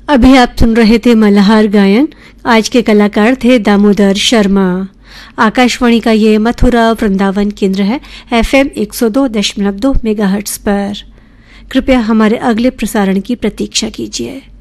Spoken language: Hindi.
अभी आप सुन रहे थे मल्हार गायन। आज के कलाकार थे दामोदर शर्मा। आकाशवाणी का ये मथुरा वृंदावन केंद्र है FM 102.2 मेगाहर्ट्ज पर। कृपया हमारे अगले प्रसारण की प्रतीक्षा कीजिए।